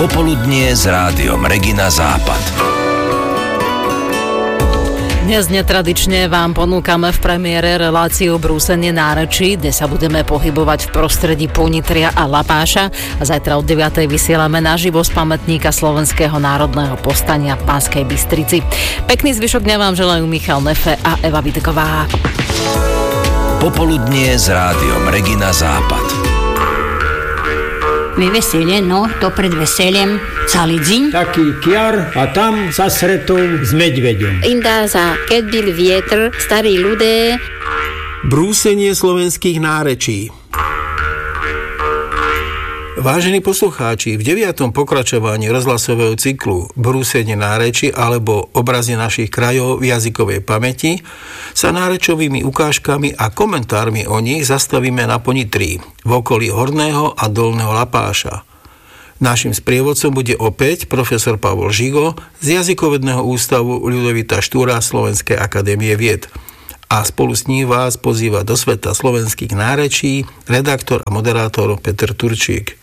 Popoludnie s rádiom Regina Západ. Dnes netradične vám ponúkame v premiére reláciu Brúsenie nárečí, kde sa budeme pohybovať v prostredí Ponitria a Lapáša. A zajtra od 9. vysielame naživo z pamätníka Slovenského národného povstania v Banskej Bystrici. Pekný zvyšok dňa vám želajú Michal Nefe a Eva Vidková. Popoludnie s rádiom Regina Západ. My veselé, no, to pred veseliem celý deň. Taký kiar a tam sa stretol s medveďom. Inda za keď byl vietr, starí ľudé. Brúsenie slovenských nárečí. Vážení poslucháči, v 9. pokračovaní rozhlasového cyklu Brúsenie nárečí alebo Obrazy našich krajov v jazykovej pamäti sa nárečovými ukážkami a komentármi o nich zastavíme na Ponitrí, v okolí Horného a Dolného Lapáša. Naším sprievodcom bude opäť profesor Pavol Žigo z Jazykovedného ústavu Ľudovita Štúra Slovenskej akadémie vied. A spolu s ním vás pozýva do sveta slovenských nárečí redaktor a moderátor Peter Turčík.